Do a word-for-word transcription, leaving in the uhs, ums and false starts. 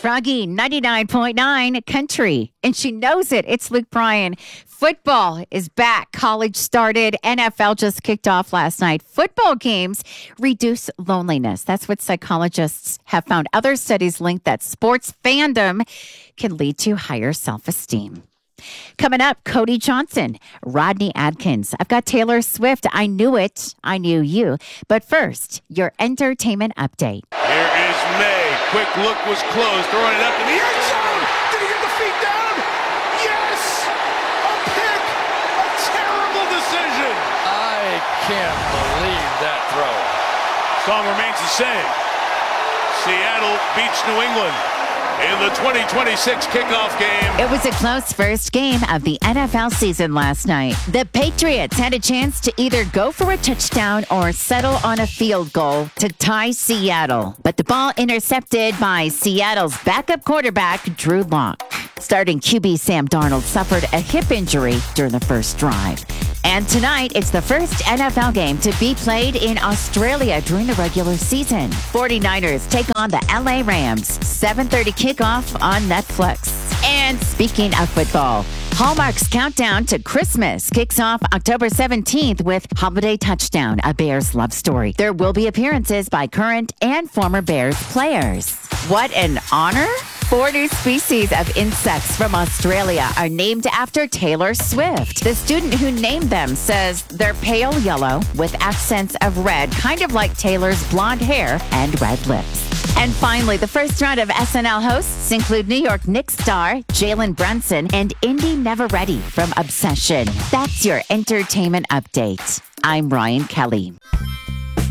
Froggy ninety-nine point nine Country. And she knows it. It's Luke Bryan. Football is back. College started. N F L just kicked off last night. Football games reduce loneliness. That's what psychologists have found. Other studies link that sports fandom can lead to higher self-esteem. Coming up, Cody Johnson, Rodney Adkins. I've got Taylor Swift. I knew it. I knew you. But first, your entertainment update. Here is May. Quick look was closed. Throwing it up in the end zone. Did he get the feet down? Yes! A pick! A terrible decision. I can't believe that throw. Song remains the same. Seattle beats New England in the twenty twenty-six kickoff game. It was a close first game of the N F L season last night. The Patriots had a chance to either go for a touchdown or settle on a field goal to tie Seattle. But the ball intercepted by Seattle's backup quarterback, Drew Lock. Starting Q B Sam Darnold suffered a hip injury during the first drive. And tonight, it's the first N F L game to be played in Australia during the regular season. forty-niners take on the L A Rams. seven thirty kickoff on Netflix. And speaking of football, Hallmark's Countdown to Christmas kicks off October seventeenth with Holiday Touchdown, a Bears love story. There will be appearances by current and former Bears players. What an honor! Four new species of insects from Australia are named after Taylor Swift. The student who named them says they're pale yellow with accents of red, kind of like Taylor's blonde hair and red lips. And finally, the first round of S N L hosts include New York Knicks star Jalen Brunson and Indy Neverready from Obsession. That's your entertainment update. I'm Ryan Kelly.